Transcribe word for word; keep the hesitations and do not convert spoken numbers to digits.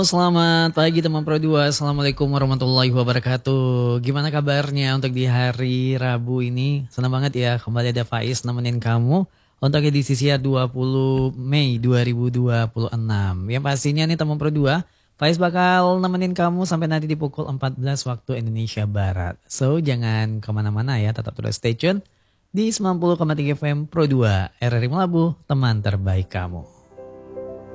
Selamat pagi teman Pro dua. Assalamualaikum warahmatullahi wabarakatuh. Gimana kabarnya untuk di hari Rabu ini? Senang banget ya kembali ada Faiz nemenin kamu untuk edisi siar dua puluh Mei dua ribu dua puluh enam. Yang pastinya nih teman Pro dua, Faiz bakal nemenin kamu sampai nanti di pukul empat belas waktu Indonesia Barat. So jangan kemana-mana ya, tetap terus stay tune di sembilan puluh koma tiga F M Pro dua, R R I Melabu, teman terbaik kamu.